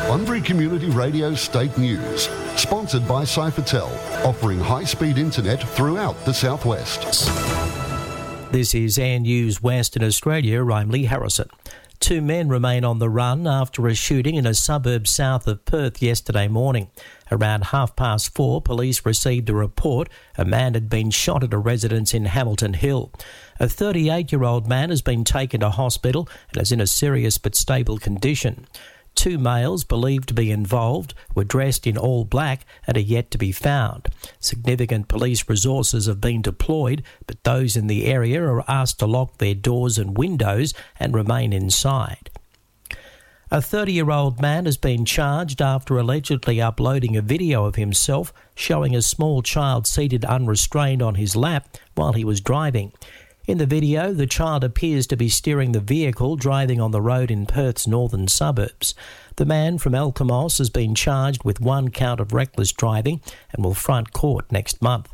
Bunbury Community Radio State News, sponsored by Cyphertel, offering high-speed internet throughout the southwest. This is Air News Western Australia. I'm Lee Harrison. 2 men remain on the run after a shooting in a suburb south of Perth yesterday morning. Around 4:30, police received a report a man had been shot at a residence in Hamilton Hill. A 38-year-old man has been taken to hospital and is in a serious but stable condition. 2 males believed to be involved were dressed in all black and are yet to be found. Significant police resources have been deployed, but those in the area are asked to lock their doors and windows and remain inside. A 30-year-old man has been charged after allegedly uploading a video of himself showing a small child seated unrestrained on his lap while he was driving. In the video, the child appears to be steering the vehicle driving on the road in Perth's northern suburbs. The man from Alkimos has been charged with 1 count of reckless driving and will front court next month.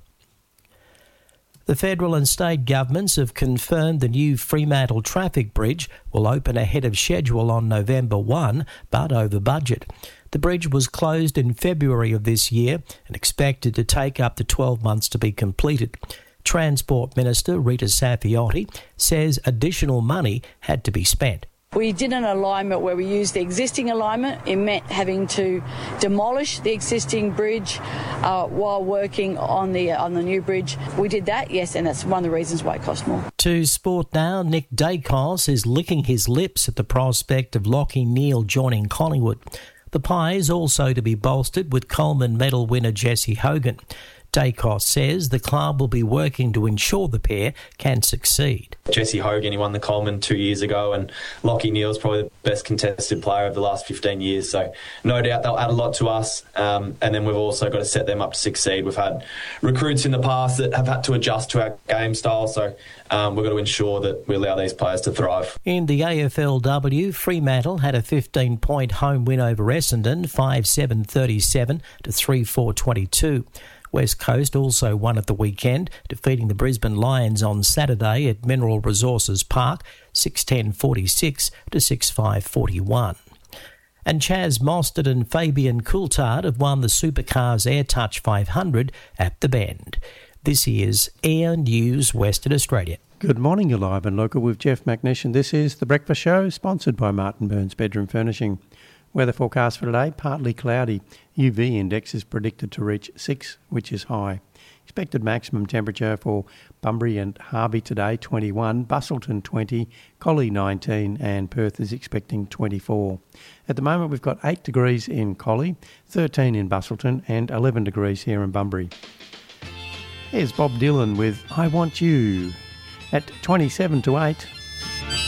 The federal and state governments have confirmed the new Fremantle traffic bridge will open ahead of schedule on November 1, but over budget. The bridge was closed in February of this year and expected to take up to 12 months to be completed. Transport Minister Rita Saffioti says additional money had to be spent. We did an alignment where we used the existing alignment. It meant having to demolish the existing bridge while working on the new bridge. We did that, yes, and that's one of the reasons why it cost more. To sport now, Nick Dacos is licking his lips at the prospect of Lachie Neale joining Collingwood. The Pies also to be bolstered with Coleman medal winner Jesse Hogan. Dacos says the club will be working to ensure the pair can succeed. Jesse Hogan, he won the Coleman 2 years ago, and Lachie Neale's probably the best contested player of the last 15 years. So no doubt they'll add a lot to us. And then we've also got to set them up to succeed. We've had recruits in the past that have had to adjust to our game style. So we've got to ensure that we allow these players to thrive. In the AFLW, Fremantle had a 15-point home win over Essendon, 5-7-37 to 3-4-22. West Coast also won at the weekend, defeating the Brisbane Lions on Saturday at Mineral Resources Park, 6-10-46 to 6-5-41. And Chaz Mostert and Fabian Coulthard have won the Supercars AirTouch 500 at the Bend. This is Air News Western Australia. Good morning, you're live and local with Jeff McNish, this is The Breakfast Show, sponsored by Martin Burns Bedroom Furnishing. Weather forecast for today, partly cloudy. UV index is predicted to reach 6, which is high. Expected maximum temperature for Bunbury and Harvey today, 21, Busselton 20, Collie 19 and Perth is expecting 24. At the moment we've got 8 degrees in Collie, 13 in Busselton and 11 degrees here in Bunbury. Here's Bob Dylan with I Want You at 27 to 8.